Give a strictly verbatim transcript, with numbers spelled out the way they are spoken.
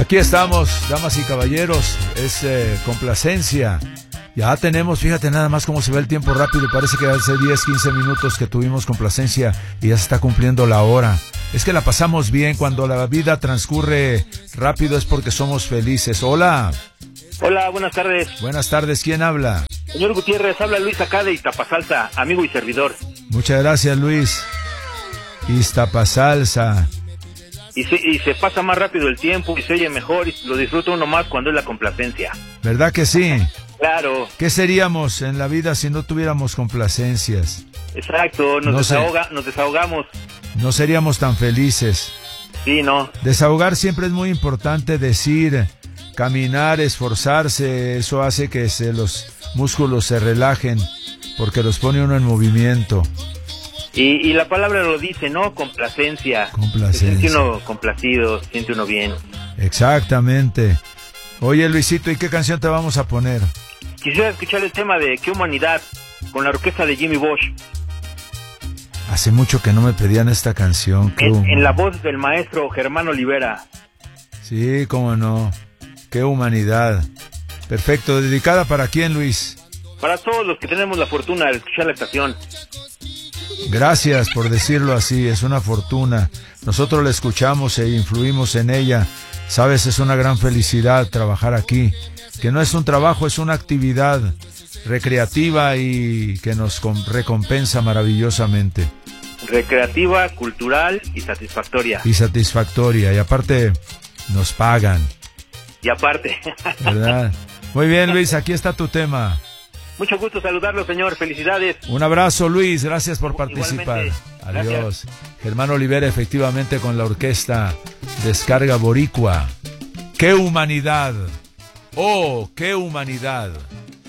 Aquí estamos, damas y caballeros, es eh, complacencia. Ya tenemos, fíjate nada más cómo se ve el tiempo rápido, parece que hace diez, quince minutos que tuvimos complacencia y ya se está cumpliendo la hora. Es que la pasamos bien, cuando la vida transcurre rápido es porque somos felices. Hola. Hola, buenas tardes. Buenas tardes, ¿quién habla? Señor Gutiérrez, habla Luis acá de Iztapasalsa, amigo y servidor. Muchas gracias, Luis. Iztapasalsa. Y se, y se pasa más rápido el tiempo y se oye mejor y lo disfruta uno más cuando es la complacencia. ¿Verdad que sí? Claro. ¿Qué seríamos en la vida si no tuviéramos complacencias? Exacto, nos, no desahoga, nos desahogamos. No seríamos tan felices. Sí, ¿no? Desahogar siempre es muy importante, decir, caminar, esforzarse, eso hace que se, los músculos se relajen, porque los pone uno en movimiento. Y, y la palabra lo dice, ¿no? Complacencia. Complacencia. Se siente uno complacido, se siente uno bien. Exactamente. Oye, Luisito, ¿y qué canción te vamos a poner? Quisiera escuchar el tema de ¿Qué humanidad? Con la orquesta de Jimmy Bosch. Hace mucho que no me pedían esta canción. En, en la voz del maestro Germán Olivera. Sí, cómo no. Qué humanidad. Perfecto. ¿Dedicada para quién, Luis? Para todos los que tenemos la fortuna de escuchar la estación. Gracias por decirlo así, es una fortuna. Nosotros la escuchamos e influimos en ella. Sabes, es una gran felicidad trabajar aquí. Que no es un trabajo, es una actividad recreativa y que nos recompensa maravillosamente. Recreativa, cultural y satisfactoria. Y satisfactoria, y aparte nos pagan. Y aparte. ¿Verdad? Muy bien, Luis, aquí está tu tema. Mucho gusto saludarlo, señor. Felicidades. Un abrazo, Luis. Gracias por participar. Igualmente. Adiós. Gracias. Germán Olivera, efectivamente, con la orquesta Descarga Boricua. ¡Qué humanidad! ¡Oh, qué humanidad!